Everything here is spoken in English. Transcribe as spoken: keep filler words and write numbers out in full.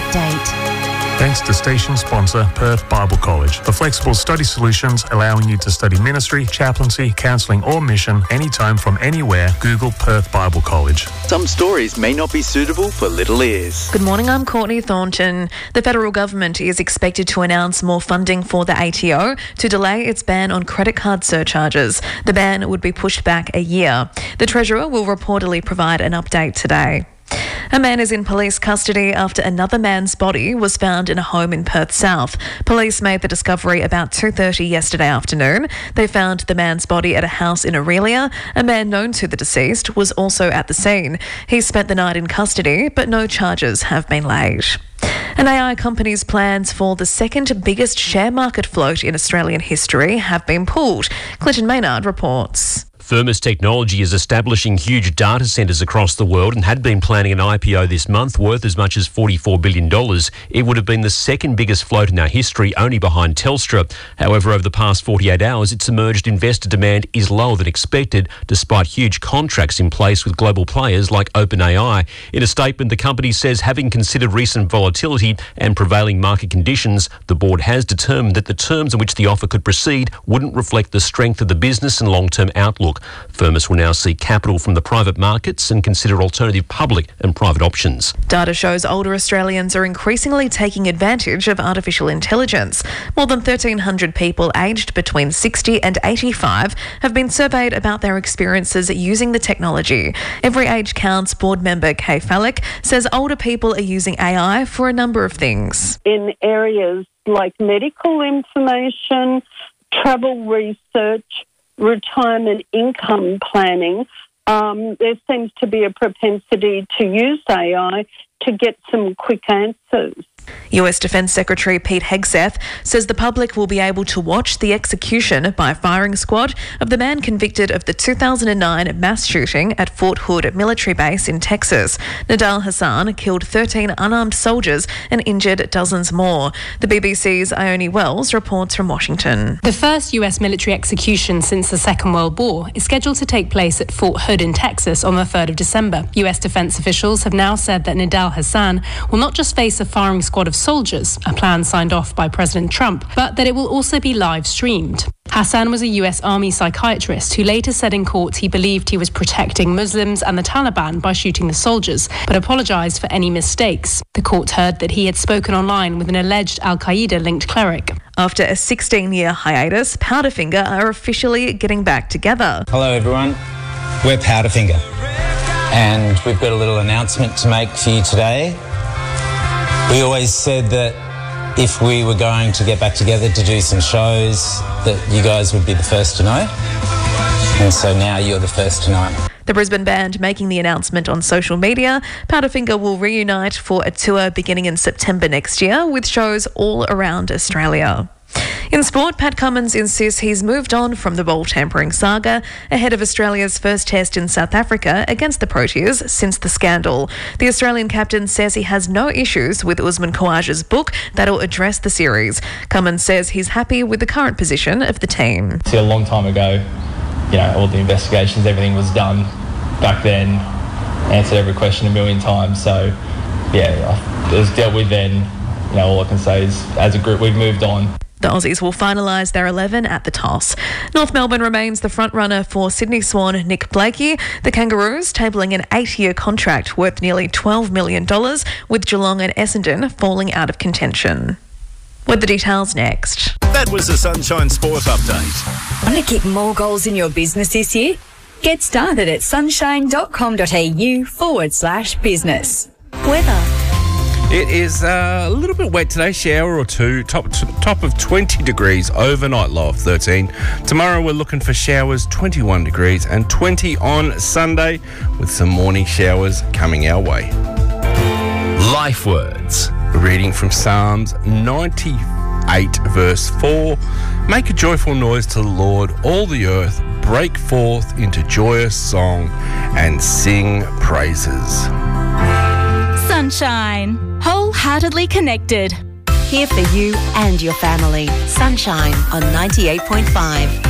update. Thanks to station sponsor Perth Bible College, the flexible study solutions allowing you to study ministry, chaplaincy, counselling or mission anytime from anywhere. Google Perth Bible College. Some stories may not be suitable for little ears. Good morning, I'm Courtney Thornton. The federal government is expected to announce more funding for the A T O to delay its ban on credit card surcharges. The ban would be pushed back a year. The Treasurer will reportedly provide an update today. A man is in police custody after another man's body was found in a home in Perth South. Police made the discovery about two thirty yesterday afternoon. They found the man's body at a house in Aurelia. A man known to the deceased was also at the scene. He spent the night in custody, but no charges have been laid. An A I company's plans for the second biggest share market float in Australian history have been pulled. Clinton Maynard reports. Firmus Technology is establishing huge data centres across the world and had been planning an I P O this month worth as much as forty-four billion dollars. It would have been the second biggest float in our history, only behind Telstra. However, over the past forty-eight hours, it's emerged investor demand is lower than expected, despite huge contracts in place with global players like OpenAI. In a statement, the company says, having considered recent volatility and prevailing market conditions, the board has determined that the terms in which the offer could proceed wouldn't reflect the strength of the business and long-term outlook. Firmus will now seek capital from the private markets and consider alternative public and private options. Data shows older Australians are increasingly taking advantage of artificial intelligence. More than thirteen hundred people aged between sixty and eighty-five have been surveyed about their experiences using the technology. Every Age Counts board member Kay Fallick says older people are using A I for a number of things. In areas like medical information, travel research, retirement income planning, um, there seems to be a propensity to use A I to get some quick answers. U S Defence Secretary Pete Hegseth says the public will be able to watch the execution by firing squad of the man convicted of the two thousand nine mass shooting at Fort Hood military base in Texas. Nidal Hassan killed thirteen unarmed soldiers and injured dozens more. The B B C's Ione Wells reports from Washington. The first U S military execution since the Second World War is scheduled to take place at Fort Hood in Texas on the third of December. U S defence officials have now said that Nidal Hassan will not just face a firing squad of soldiers, a plan signed off by President Trump, but that it will also be live streamed. Hassan was a U S Army psychiatrist who later said in court he believed he was protecting Muslims and the Taliban by shooting the soldiers, but apologised for any mistakes. The court heard that he had spoken online with an alleged Al-Qaeda-linked cleric. After a sixteen-year hiatus, Powderfinger are officially getting back together. Hello everyone, we're Powderfinger, and we've got a little announcement to make for you today. We always said that if we were going to get back together to do some shows, that you guys would be the first to know. And so now you're the first to know. The Brisbane band making the announcement on social media. Powderfinger will reunite for a tour beginning in September next year with shows all around Australia. In sport, Pat Cummins insists he's moved on from the ball tampering saga ahead of Australia's first test in South Africa against the Proteas since the scandal. The Australian captain says he has no issues with Usman Khawaja's book that'll address the series. Cummins says he's happy with the current position of the team. See, a long time ago, you know, all the investigations, everything was done back then, answered every question a million times. So, yeah, it was dealt with then. You know, all I can say is, as a group, we've moved on. The Aussies will finalise their eleven at the toss. North Melbourne remains the front-runner for Sydney Swan Nick Blakey. The Kangaroos tabling an eight-year contract worth nearly twelve million dollars, with Geelong and Essendon falling out of contention. With the details next. That was the Sunshine Sport Update. Want to kick more goals in your business this year? Get started at sunshine.com.au forward slash business. Weather. It is uh, a little bit wet today, shower or two, top t- top of twenty degrees, overnight low of thirteen. Tomorrow we're looking for showers, twenty-one degrees, and twenty on Sunday, with some morning showers coming our way. Life words. Reading from Psalms ninety-eight, verse four. Make a joyful noise to the Lord, all the earth, break forth into joyous song and sing praises. Sunshine. Wholeheartedly connected. Here for you and your family. Sunshine on ninety-eight point five.